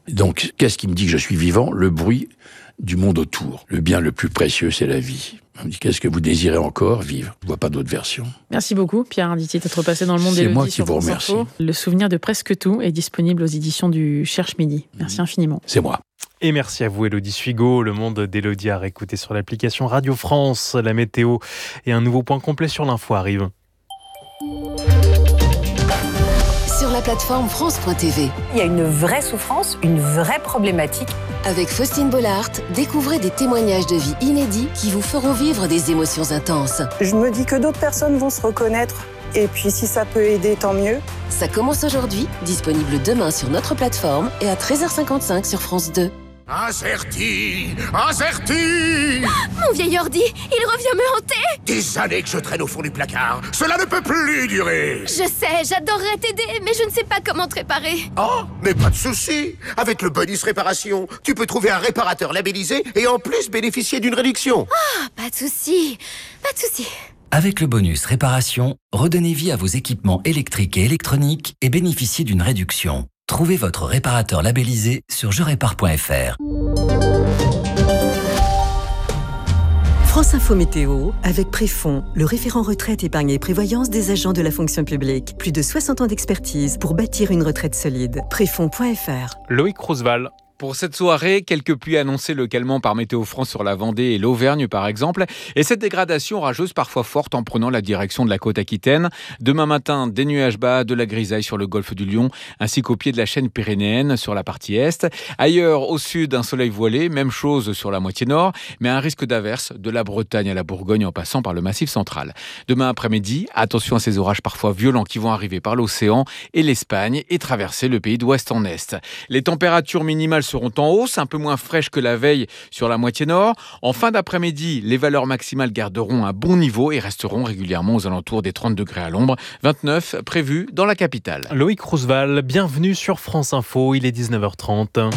Donc, qu'est-ce qui me dit que je suis vivant ? Le bruit du monde autour. Le bien le plus précieux, c'est la vie. On me dit, qu'est-ce que vous désirez encore ? Vivre. Je ne vois pas d'autre version. Merci beaucoup, Pierre Arditi, d'être passé dans le monde d'Élodie. C'est moi qui vous remercie. Le souvenir de presque tout est disponible aux éditions du Cherche Midi. Merci infiniment. C'est moi. Et merci à vous, Élodie Suigo. Le monde d'Élodie à réécouter sur l'application Radio France. La météo et un nouveau point complet sur l'info arrivent. Sur la plateforme France.tv. Il y a une vraie souffrance, une vraie problématique. Avec Faustine Bollard, découvrez des témoignages de vie inédits qui vous feront vivre des émotions intenses. Je me dis que d'autres personnes vont se reconnaître. Et puis si ça peut aider, tant mieux. Ça commence aujourd'hui, disponible demain sur notre plateforme et à 13h55 sur France 2. Acerti. Mon vieil ordi, il revient me hanter. Des années que je traîne au fond du placard. Cela ne peut plus durer. Je sais, j'adorerais t'aider, mais je ne sais pas comment te réparer. Oh, mais pas de souci. Avec le bonus réparation, tu peux trouver un réparateur labellisé et en plus bénéficier d'une réduction. Ah, pas de souci. Avec le bonus réparation, redonnez vie à vos équipements électriques et électroniques et bénéficiez d'une réduction. Trouvez votre réparateur labellisé sur jerépare.fr. France Info Météo, avec Préfond, le référent retraite, épargne et prévoyance des agents de la fonction publique. Plus de 60 ans d'expertise pour bâtir une retraite solide. Préfond.fr. Loïc Roosevelt. Pour cette soirée, quelques pluies annoncées localement par Météo France sur la Vendée et l'Auvergne par exemple. Et cette dégradation orageuse parfois forte en prenant la direction de la côte aquitaine. Demain matin, des nuages bas, de la grisaille sur le golfe du Lion, ainsi qu'au pied de la chaîne pyrénéenne sur la partie est. Ailleurs, au sud, un soleil voilé, même chose sur la moitié nord, mais un risque d'averse de la Bretagne à la Bourgogne en passant par le Massif central. Demain après-midi, attention à ces orages parfois violents qui vont arriver par l'océan et l'Espagne et traverser le pays d'ouest en est. Les températures minimales seront en hausse, un peu moins fraîches que la veille sur la moitié nord. En fin d'après-midi, les valeurs maximales garderont un bon niveau et resteront régulièrement aux alentours des 30 degrés à l'ombre, 29 prévus dans la capitale. Loïc Roosevelt, bienvenue sur France Info, il est 19h30.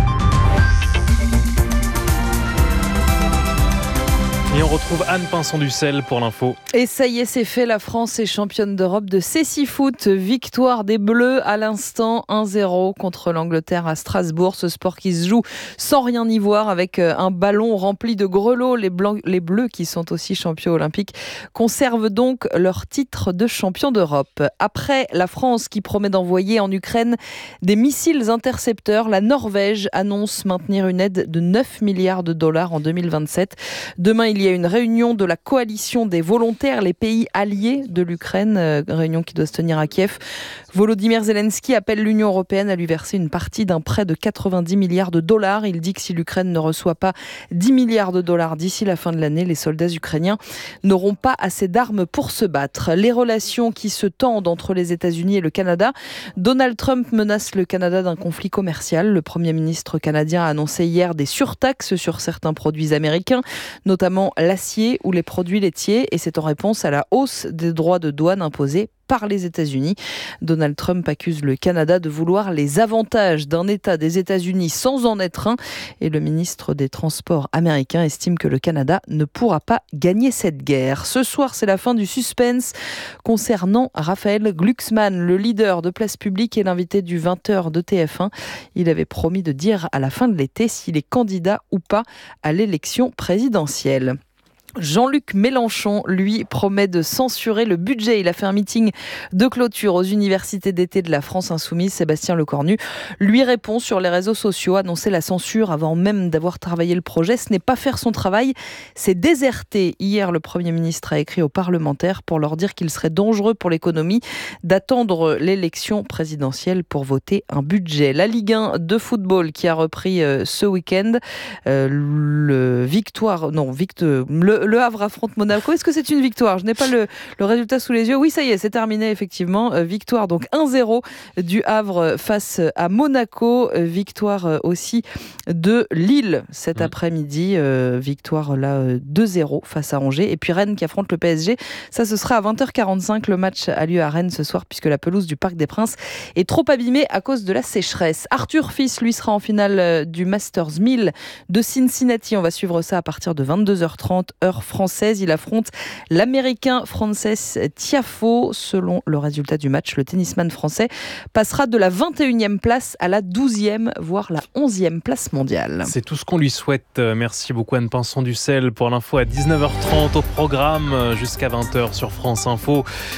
Et on retrouve Anne Pinson-Ducel pour l'info. Et ça y est, c'est fait, la France est championne d'Europe de cécifoot. Victoire des Bleus à l'instant, 1-0 contre l'Angleterre à Strasbourg. Ce sport qui se joue sans rien y voir, avec un ballon rempli de grelots. Les Bleus, qui sont aussi champions olympiques, conservent donc leur titre de champion d'Europe. Après la France qui promet d'envoyer en Ukraine des missiles intercepteurs, la Norvège annonce maintenir une aide de 9 milliards de dollars en 2027. Demain, il y a une réunion de la coalition des volontaires, les pays alliés de l'Ukraine, réunion qui doit se tenir à Kiev. Volodymyr Zelensky appelle l'Union européenne à lui verser une partie d'un prêt de 90 milliards de dollars. Il dit que si l'Ukraine ne reçoit pas 10 milliards de dollars d'ici la fin de l'année, les soldats ukrainiens n'auront pas assez d'armes pour se battre. Les relations qui se tendent entre les États-Unis et le Canada. Donald Trump menace le Canada d'un conflit commercial. Le Premier ministre canadien a annoncé hier des surtaxes sur certains produits américains, notamment l'acier ou les produits laitiers, et c'est en réponse à la hausse des droits de douane imposés par les États-Unis. Donald Trump accuse le Canada de vouloir les avantages d'un État des États-Unis sans en être un, et le ministre des Transports américain estime que le Canada ne pourra pas gagner cette guerre. Ce soir, c'est la fin du suspense concernant Raphaël Glucksmann, le leader de Place Publique et l'invité du 20h de TF1. Il avait promis de dire à la fin de l'été s'il est candidat ou pas à l'élection présidentielle. Jean-Luc Mélenchon, lui, promet de censurer le budget. Il a fait un meeting de clôture aux universités d'été de la France Insoumise. Sébastien Lecornu lui répond sur les réseaux sociaux. Annoncer la censure avant même d'avoir travaillé le projet, ce n'est pas faire son travail, c'est déserter. Hier, le Premier ministre a écrit aux parlementaires pour leur dire qu'il serait dangereux pour l'économie d'attendre l'élection présidentielle pour voter un budget. La Ligue 1 de football qui a repris ce week-end. Le Havre affronte Monaco. Est-ce que c'est une victoire ? Je n'ai pas le résultat sous les yeux. Oui, ça y est, c'est terminé, effectivement. Victoire donc 1-0 du Havre face à Monaco. Victoire aussi de Lille cet après-midi. Victoire là 2-0 face à Angers. Et puis Rennes qui affronte le PSG. Ça, ce sera à 20h45. Le match a lieu à Rennes ce soir puisque la pelouse du Parc des Princes est trop abîmée à cause de la sécheresse. Arthur Fils, lui, sera en finale du Masters 1000 de Cincinnati. On va suivre ça à partir de 22h30, heure heure française. Il affronte l'Américain Frances Tiafoe. Selon le résultat du match, le tennisman français passera de la 21e place à la 12e, voire la 11e place mondiale. C'est tout ce qu'on lui souhaite. Merci beaucoup Anne Pinson-Dussel pour l'info à 19h30 au programme jusqu'à 20h sur France Info.